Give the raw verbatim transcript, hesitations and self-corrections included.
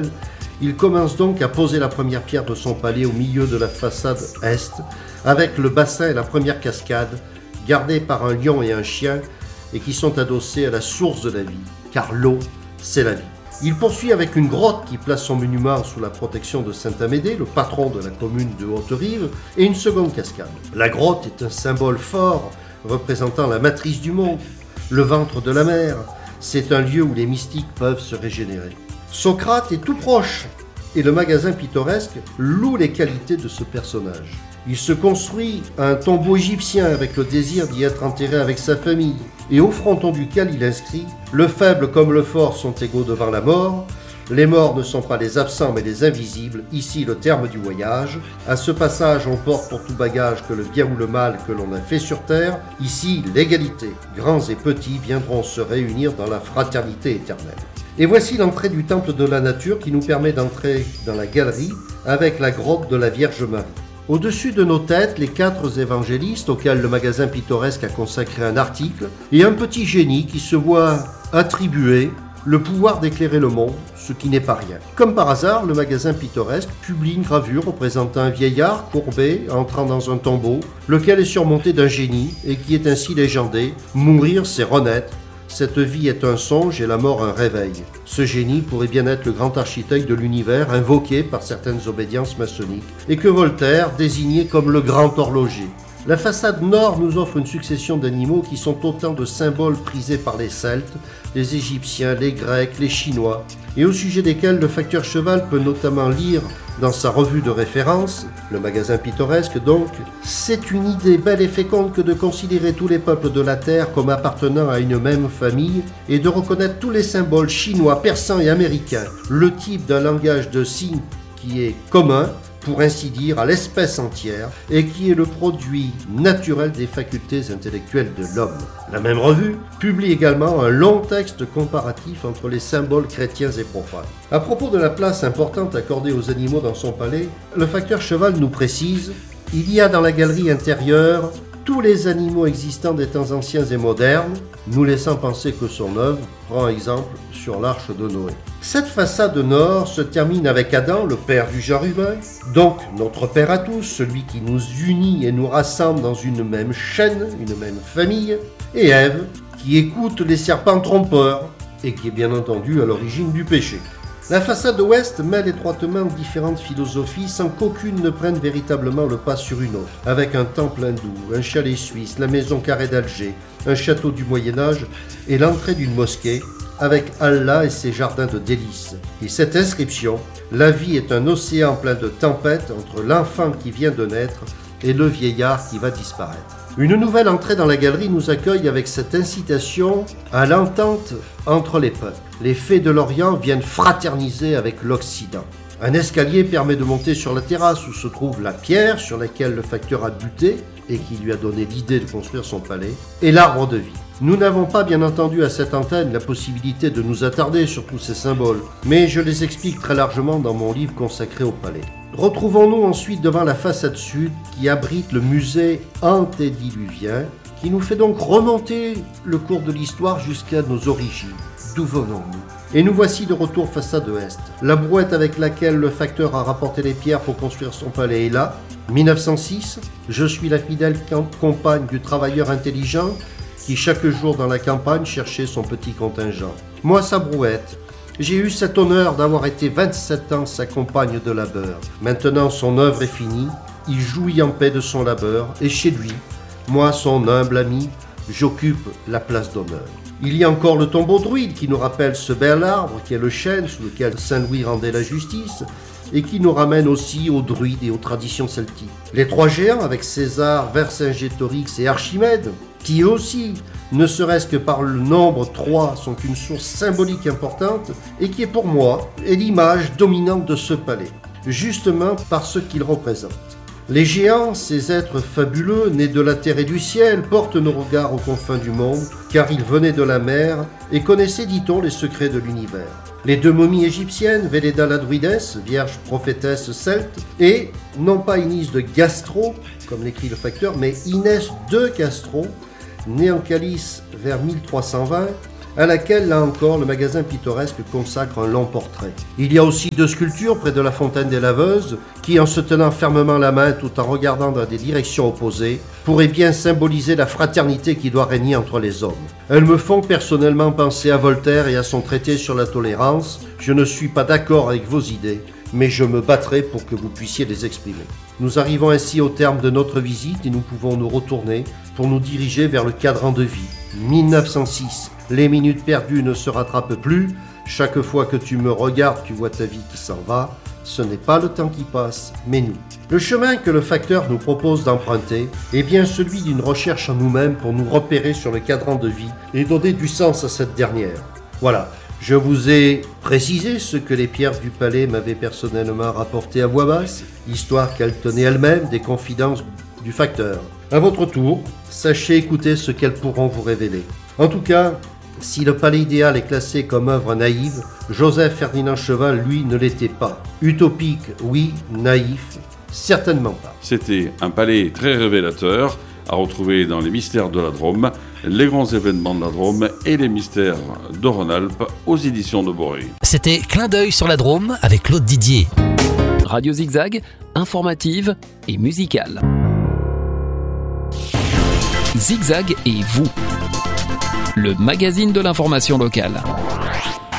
actuelle, il commence donc à poser la première pierre de son palais au milieu de la façade est, avec le bassin et la première cascade, gardés par un lion et un chien, et qui sont adossés à la source de la vie, car l'eau, c'est la vie. Il poursuit avec une grotte qui place son monument sous la protection de Saint-Amédée, le patron de la commune de Haute-Rive, et une seconde cascade. La grotte est un symbole fort représentant la matrice du monde, le ventre de la mer. C'est un lieu où les mystiques peuvent se régénérer. Socrate est tout proche, et le magasin pittoresque loue les qualités de ce personnage. Il se construit un tombeau égyptien avec le désir d'y être enterré avec sa famille, et au fronton duquel il inscrit « Le faible comme le fort sont égaux devant la mort, les morts ne sont pas les absents mais les invisibles, ici le terme du voyage. À ce passage on porte pour tout bagage que le bien ou le mal que l'on a fait sur terre, ici l'égalité. Grands et petits viendront se réunir dans la fraternité éternelle. » Et voici l'entrée du temple de la nature qui nous permet d'entrer dans la galerie avec la grotte de la Vierge Marie. Au-dessus de nos têtes, les quatre évangélistes auxquels le magasin pittoresque a consacré un article et un petit génie qui se voit attribuer le pouvoir d'éclairer le monde, ce qui n'est pas rien. Comme par hasard, le magasin pittoresque publie une gravure représentant un vieillard courbé entrant dans un tombeau, lequel est surmonté d'un génie et qui est ainsi légendé « Mourir, c'est renaître. Cette vie est un songe et la mort un réveil. » Ce génie pourrait bien être le grand architecte de l'univers invoqué par certaines obédiences maçonniques et que Voltaire désignait comme le grand horloger. La façade nord nous offre une succession d'animaux qui sont autant de symboles prisés par les Celtes, les Égyptiens, les Grecs, les Chinois, et au sujet desquels le facteur cheval peut notamment lire dans sa revue de référence, le magasin pittoresque donc, « C'est une idée belle et féconde que de considérer tous les peuples de la terre comme appartenant à une même famille et de reconnaître tous les symboles chinois, persans et américains, le type d'un langage de signes qui est commun, pour ainsi dire, à l'espèce entière, et qui est le produit naturel des facultés intellectuelles de l'homme. » La même revue publie également un long texte comparatif entre les symboles chrétiens et profanes. À propos de la place importante accordée aux animaux dans son palais, le facteur cheval nous précise « Il y a dans la galerie intérieure tous les animaux existants des temps anciens et modernes, nous laissant penser que son œuvre prend exemple sur l'arche de Noé. » Cette façade nord se termine avec Adam, le père du genre humain, donc notre père à tous, celui qui nous unit et nous rassemble dans une même chaîne, une même famille, et Ève, qui écoute les serpents trompeurs, et qui est bien entendu à l'origine du péché. La façade ouest mêle étroitement différentes philosophies sans qu'aucune ne prenne véritablement le pas sur une autre, avec un temple hindou, un chalet suisse, la maison carrée d'Alger, un château du Moyen-Âge et l'entrée d'une mosquée, avec Allah et ses jardins de délices. Et cette inscription, la vie est un océan plein de tempêtes entre l'enfant qui vient de naître et le vieillard qui va disparaître. Une nouvelle entrée dans la galerie nous accueille avec cette incitation à l'entente entre les peuples. Les fées de l'Orient viennent fraterniser avec l'Occident. Un escalier permet de monter sur la terrasse où se trouve la pierre sur laquelle le facteur a buté et qui lui a donné l'idée de construire son palais, et l'arbre de vie. Nous n'avons pas bien entendu à cette antenne la possibilité de nous attarder sur tous ces symboles, mais je les explique très largement dans mon livre consacré au palais. Retrouvons-nous ensuite devant la façade sud qui abrite le musée antédiluvien, qui nous fait donc remonter le cours de l'histoire jusqu'à nos origines. D'où venons-nous? Et nous voici de retour façade est. La brouette avec laquelle le facteur a rapporté les pierres pour construire son palais est là. mille neuf cent six, je suis la fidèle compagne du travailleur intelligent qui chaque jour dans la campagne cherchait son petit contingent. Moi, sa brouette, j'ai eu cet honneur d'avoir été vingt-sept ans sa compagne de labeur. Maintenant son œuvre est finie, il jouit en paix de son labeur, et chez lui, moi son humble ami, j'occupe la place d'honneur. Il y a encore le tombeau druide qui nous rappelle ce bel arbre qui est le chêne sous lequel Saint Louis rendait la justice, et qui nous ramène aussi aux druides et aux traditions celtiques. Les trois géants avec César, Vercingétorix et Archimède, qui aussi, ne serait-ce que par le nombre trois, sont une source symbolique importante et qui est pour moi est l'image dominante de ce palais, justement par ce qu'il représente. Les géants, ces êtres fabuleux, nés de la terre et du ciel, portent nos regards aux confins du monde, car ils venaient de la mer et connaissaient, dit-on, les secrets de l'univers. Les deux momies égyptiennes, Véléda la druidesse, vierge prophétesse celte, et, non pas Inès de Gastro, comme l'écrit le facteur, mais Inès de Castro, née en Calice vers mille trois cent vingt, à laquelle, là encore, le magasin pittoresque consacre un long portrait. Il y a aussi deux sculptures près de la fontaine des Laveuses, qui, en se tenant fermement la main tout en regardant dans des directions opposées, pourraient bien symboliser la fraternité qui doit régner entre les hommes. Elles me font personnellement penser à Voltaire et à son traité sur la tolérance. Je ne suis pas d'accord avec vos idées, mais je me battrai pour que vous puissiez les exprimer. Nous arrivons ainsi au terme de notre visite et nous pouvons nous retourner pour nous diriger vers le cadran de vie. mille neuf cent six. Les minutes perdues ne se rattrapent plus. Chaque fois que tu me regardes, tu vois ta vie qui s'en va. Ce n'est pas le temps qui passe, mais nous. Le chemin que le facteur nous propose d'emprunter est bien celui d'une recherche en nous-mêmes pour nous repérer sur le cadran de vie et donner du sens à cette dernière. Voilà, je vous ai précisé ce que les pierres du palais m'avaient personnellement rapporté à voix basse, histoire qu'elles tenaient elles-mêmes des confidences du facteur. À votre tour, sachez écouter ce qu'elles pourront vous révéler. En tout cas, si le palais idéal est classé comme œuvre naïve, Joseph Ferdinand Cheval, lui, ne l'était pas. Utopique, oui, naïf, certainement pas. C'était un palais très révélateur, à retrouver dans les mystères de la Drôme, les grands événements de la Drôme et les mystères de Rhône-Alpes aux éditions de Boré. C'était Clin d'œil sur la Drôme avec Claude Didier. Radio Zigzag, informative et musicale. Zigzag et vous, le magazine de l'information locale.